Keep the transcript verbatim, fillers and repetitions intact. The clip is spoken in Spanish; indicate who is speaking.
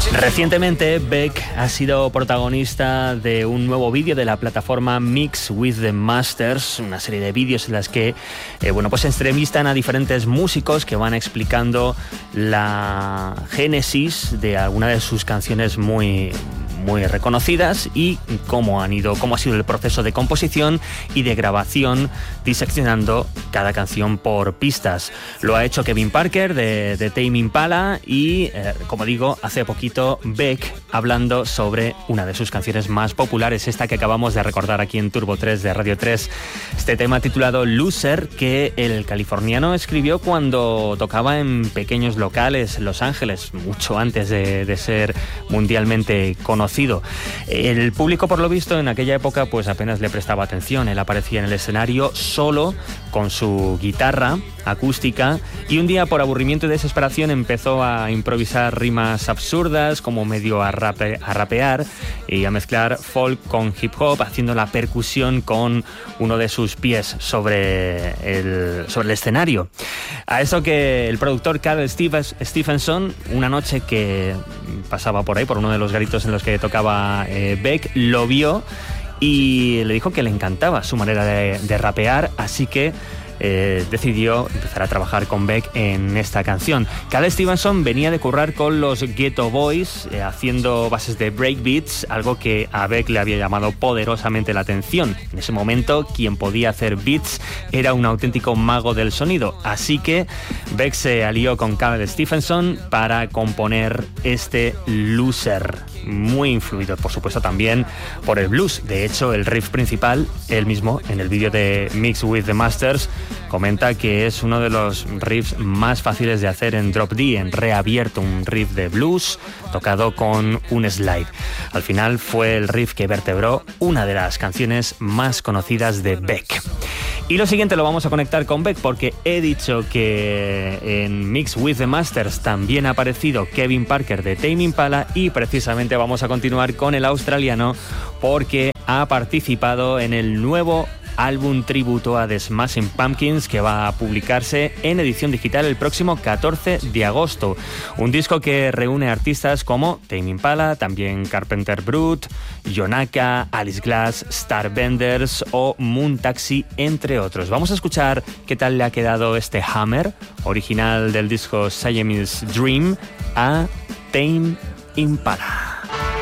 Speaker 1: Recientemente, Beck ha sido protagonista de un nuevo vídeo de la plataforma Mix with the Masters, una serie de vídeos en las que eh, bueno, pues entrevistan a diferentes músicos que van explicando la génesis de alguna de sus canciones muy... muy reconocidas y cómo han ido, cómo ha sido el proceso de composición y de grabación, diseccionando cada canción por pistas. Lo ha hecho Kevin Parker de, de Tame Impala y, eh, como digo, hace poquito Beck hablando sobre una de sus canciones más populares, esta que acabamos de recordar aquí en Turbo tres de Radio tres. Este tema titulado Loser, que el californiano escribió cuando tocaba en pequeños locales en Los Ángeles, mucho antes de, de ser mundialmente conocido. El público, por lo visto, en aquella época pues apenas le prestaba atención. Él aparecía en el escenario solo con su guitarra acústica y un día, por aburrimiento y desesperación, empezó a improvisar rimas absurdas, como medio a, rape, a rapear y a mezclar folk con hip hop, haciendo la percusión con uno de sus pies sobre el, sobre el escenario. A eso que el productor Carl Stephenson, una noche que pasaba por ahí, por uno de los garitos en los que tocaba eh, Beck, lo vio y le dijo que le encantaba su manera de, de rapear, así que Eh, decidió empezar a trabajar con Beck en esta canción. Cal Stevenson venía de currar con los Ghetto Boys, eh, haciendo bases de breakbeats, algo que a Beck le había llamado poderosamente la atención. En ese momento, quien podía hacer beats era un auténtico mago del sonido, así que Beck se alió con Cal Stevenson para componer este Loser, muy influido, por supuesto, también por el blues. De hecho, el riff principal, él mismo, en el vídeo de Mix with the Masters, comenta que es uno de los riffs más fáciles de hacer en drop D, en re abierto, un riff de blues tocado con un slide. Al final fue el riff que vertebró una de las canciones más conocidas de Beck. Y lo siguiente lo vamos a conectar con Beck porque he dicho que en Mix with the Masters también ha aparecido Kevin Parker de Tame Impala y precisamente vamos a continuar con el australiano porque ha participado en el nuevo álbum tributo a The Smashing Pumpkins que va a publicarse en edición digital el próximo catorce de agosto. Un disco que reúne artistas como Tame Impala, también Carpenter Brut, Yonaka, Alice Glass, Starbenders o Moon Taxi, entre otros. Vamos a escuchar qué tal le ha quedado este Hammer, original del disco Siamese Dream, a Tame Impala.